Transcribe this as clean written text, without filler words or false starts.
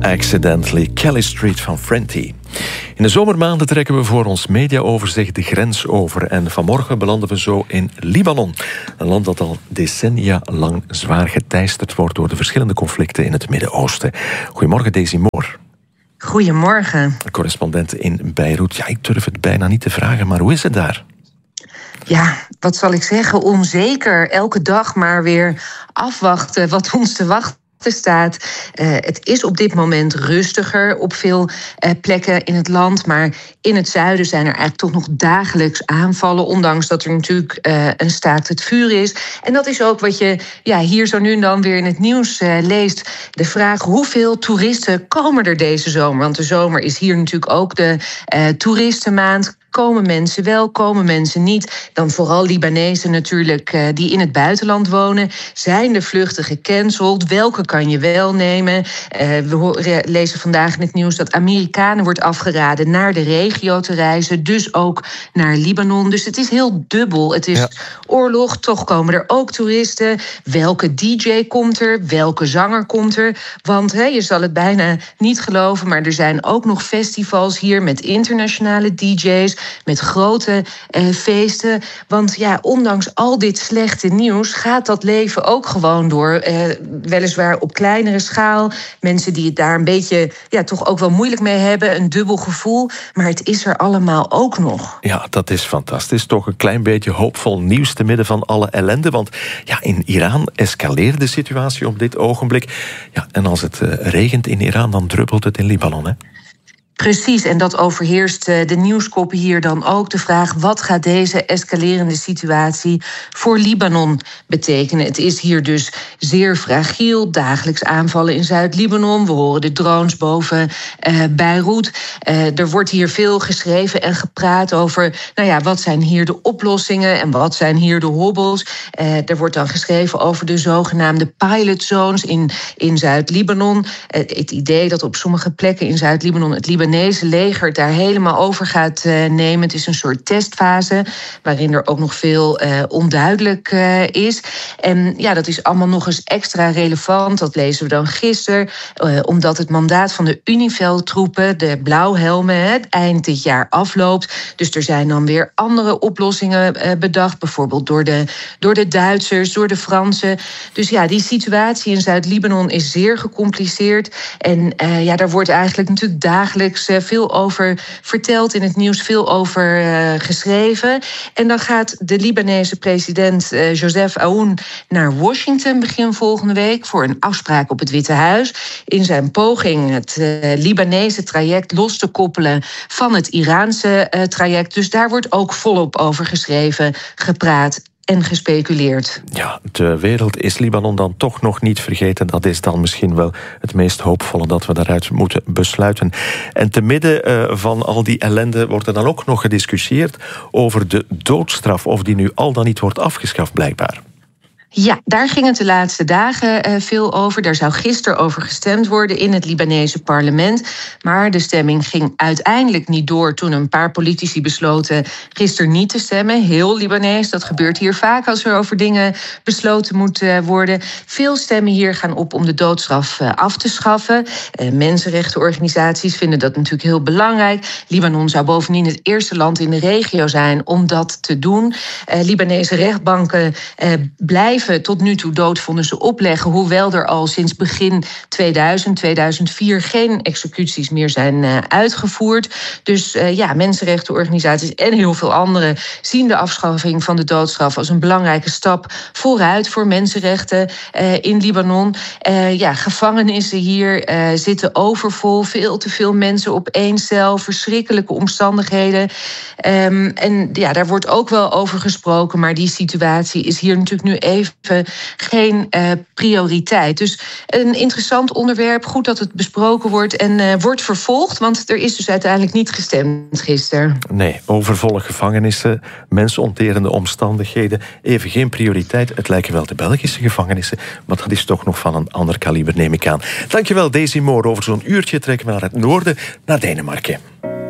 Accidentally, Kelly Street van Frenty. In de zomermaanden trekken we voor ons mediaoverzicht de grens over. En vanmorgen belanden we zo in Libanon. Een land dat al decennia lang zwaar geteisterd wordt door de verschillende conflicten in het Midden-Oosten. Goedemorgen, Daisy Moore. Goedemorgen. Correspondent in Beirut. Ja, ik durf het bijna niet te vragen, maar hoe is het daar? Ja, wat zal ik zeggen? Onzeker. Elke dag maar weer afwachten wat ons te wachten staat. Het is op dit moment rustiger op veel plekken in het land. Maar in het zuiden zijn er eigenlijk toch nog dagelijks aanvallen. Ondanks dat er natuurlijk een staakt het vuur is. En dat is ook wat je hier zo nu en dan weer in het nieuws leest. De vraag hoeveel toeristen komen er deze zomer? Want de zomer is hier natuurlijk ook de toeristenmaand. Komen mensen wel, komen mensen niet? Dan vooral Libanezen natuurlijk die in het buitenland wonen. Zijn de vluchten gecanceld? Welke kan je wel nemen? We lezen vandaag in het nieuws dat Amerikanen wordt afgeraden naar de regio te reizen. Dus ook naar Libanon. Dus het is heel dubbel. Het is oorlog, toch komen er ook toeristen. Welke DJ komt er? Welke zanger komt er? Want je zal het bijna niet geloven, maar er zijn ook nog festivals hier met internationale DJ's. Met grote feesten. Want ondanks al dit slechte nieuws gaat dat leven ook gewoon door. Weliswaar op kleinere schaal. Mensen die het daar een beetje toch ook wel moeilijk mee hebben. Een dubbel gevoel. Maar het is er allemaal ook nog. Ja, dat is fantastisch. Toch een klein beetje hoopvol nieuws te midden van alle ellende. Want in Iran escaleert de situatie op dit ogenblik. Ja, en als het regent in Iran, dan druppelt het in Libanon, hè? Precies, en dat overheerst de nieuwskoppen hier dan ook. De vraag, wat gaat deze escalerende situatie voor Libanon betekenen? Het is hier dus zeer fragiel. Dagelijks aanvallen in Zuid-Libanon. We horen de drones boven Beirut. Er wordt hier veel geschreven en gepraat over wat zijn hier de oplossingen en wat zijn hier de hobbels. Er wordt dan geschreven over de zogenaamde pilot zones in Zuid-Libanon. Het idee dat op sommige plekken in Zuid-Libanon het Libanese leger daar helemaal over gaat nemen. Het is een soort testfase waarin er ook nog veel onduidelijk is. En dat is allemaal nog eens extra relevant. Dat lezen we dan gisteren. Omdat het mandaat van de Univel-troepen, de blauwhelmen, eind dit jaar afloopt. Dus er zijn dan weer andere oplossingen bedacht. Bijvoorbeeld door de Duitsers, door de Fransen. Dus die situatie in Zuid-Libanon is zeer gecompliceerd. En daar wordt eigenlijk natuurlijk dagelijks veel over verteld in het nieuws, veel over geschreven. En dan gaat de Libanese president Joseph Aoun naar Washington begin volgende week voor een afspraak op het Witte Huis. In zijn poging het Libanese traject los te koppelen van het Iraanse traject. Dus daar wordt ook volop over geschreven, gepraat en gespeculeerd. Ja, de wereld is Libanon dan toch nog niet vergeten. Dat is dan misschien wel het meest hoopvolle dat we daaruit moeten besluiten. En te midden van al die ellende wordt er dan ook nog gediscussieerd over de doodstraf, of die nu al dan niet wordt afgeschaft blijkbaar. Ja, daar ging het de laatste dagen veel over. Daar zou gisteren over gestemd worden in het Libanese parlement. Maar de stemming ging uiteindelijk niet door toen een paar politici besloten gisteren niet te stemmen. Heel Libanees, dat gebeurt hier vaak als er over dingen besloten moet worden. Veel stemmen hier gaan op om de doodstraf af te schaffen. Mensenrechtenorganisaties vinden dat natuurlijk heel belangrijk. Libanon zou bovendien het eerste land in de regio zijn om dat te doen. Libanese rechtbanken blijven tot nu toe doodvonnissen opleggen, hoewel er al sinds begin 2004 geen executies meer zijn uitgevoerd. Dus mensenrechtenorganisaties en heel veel anderen zien de afschaffing van de doodstraf als een belangrijke stap vooruit voor mensenrechten in Libanon. Gevangenissen hier zitten overvol, veel te veel mensen op één cel, verschrikkelijke omstandigheden. Daar wordt ook wel over gesproken, maar die situatie is hier natuurlijk nu even geen prioriteit. Dus een interessant onderwerp, goed dat het besproken wordt en wordt vervolgd, want er is dus uiteindelijk niet gestemd gisteren. Nee, overvolle gevangenissen, mensonterende omstandigheden, even geen prioriteit. Het lijken wel de Belgische gevangenissen, maar dat is toch nog van een ander kaliber, neem ik aan. Dankjewel, Daisy Moore. Over zo'n uurtje trekken we naar het noorden, naar Denemarken.